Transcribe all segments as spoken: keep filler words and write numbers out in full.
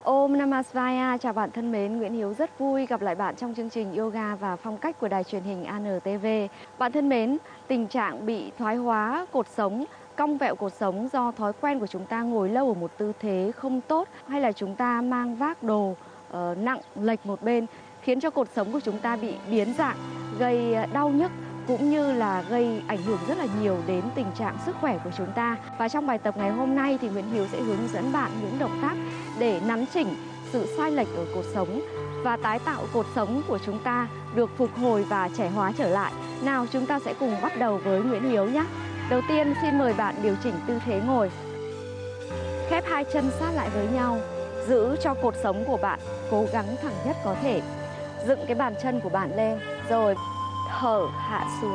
Om Namah Shivaya, chào bạn thân mến, Nguyễn Hiếu rất vui gặp lại bạn trong chương trình Yoga và Phong cách của đài truyền hình a en tê vê. Bạn thân mến, tình trạng bị thoái hóa cột sống, cong vẹo cột sống do thói quen của chúng ta ngồi lâu ở một tư thế không tốt, hay là chúng ta mang vác đồ uh, nặng lệch một bên, khiến cho cột sống của chúng ta bị biến dạng, gây đau nhức, cũng như là gây ảnh hưởng rất là nhiều đến tình trạng sức khỏe của chúng ta. Và trong bài tập ngày hôm nay thì Nguyễn Hiếu sẽ hướng dẫn bạn những động tác để nắn chỉnh sự sai lệch ở cột sống và tái tạo cột sống của chúng ta được phục hồi và trẻ hóa trở lại. Nào, chúng ta sẽ cùng bắt đầu với Nguyễn Hiếu nhé. Đầu tiên, xin mời bạn điều chỉnh tư thế ngồi. Khép hai chân sát lại với nhau, giữ cho cột sống của bạn cố gắng thẳng nhất có thể. Dựng cái bàn chân của bạn lên, rồi thở hạ xuống.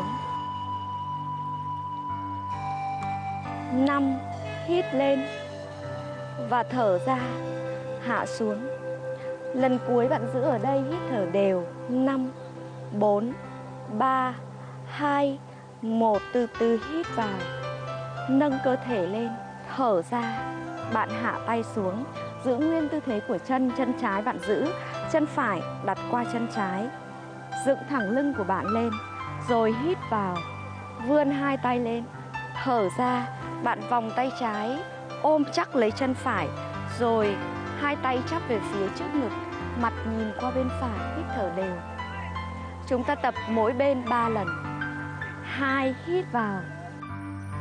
Năm, hít lên và thở ra, hạ xuống. Lần cuối bạn giữ ở đây, hít thở đều. Năm, bốn, ba, hai, một. Từ từ hít vào, nâng cơ thể lên, thở ra. Bạn hạ tay xuống, giữ nguyên tư thế của chân. Chân trái bạn giữ, chân phải đặt qua chân trái. Dựng thẳng lưng của bạn lên, rồi hít vào, vươn hai tay lên, thở ra. Bạn vòng tay trái, ôm chắc lấy chân phải, rồi hai tay chắp về phía trước ngực, mặt nhìn qua bên phải, hít thở đều. Chúng ta tập mỗi bên ba lần. Hai, hít vào,